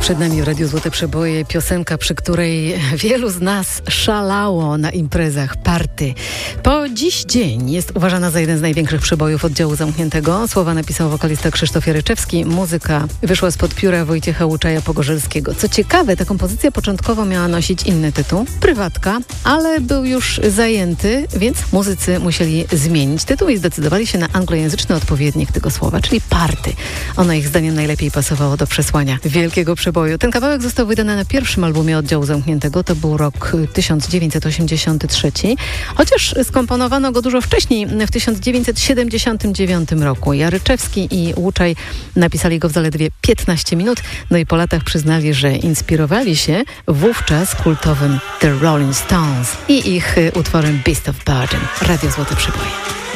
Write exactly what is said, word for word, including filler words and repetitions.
Przed nami w Radiu Złote Przeboje piosenka, przy której wielu z nas szalało na imprezach, party. Po dziś dzień jest uważana za jeden z największych przebojów oddziału zamkniętego. Słowa napisał wokalista Krzysztof Jaryczewski. Muzyka wyszła spod pióra Wojciecha Łuczaja-Pogorzelskiego. Co ciekawe, ta kompozycja początkowo miała nosić inny tytuł, Prywatka, ale był już zajęty, więc muzycy musieli zmienić tytuł i zdecydowali się na anglojęzyczny odpowiednik tego słowa, czyli party. Ono ich zdaniem najlepiej pasowało do przesłania wielkiego przeboju. Ten kawałek został wydany na pierwszym albumie oddziału zamkniętego, to był rok tysiąc dziewięćset osiemdziesiąty trzeci, chociaż skomponowano go dużo wcześniej, w tysiąc dziewięćset siedemdziesiątym dziewiątym roku. Jaryczewski i Łuczaj napisali go w zaledwie piętnaście minut, no i po latach przyznali, że inspirowali się wówczas kultowym The Rolling Stones i ich utworem Beast of Burden. Radio Złote Przeboje.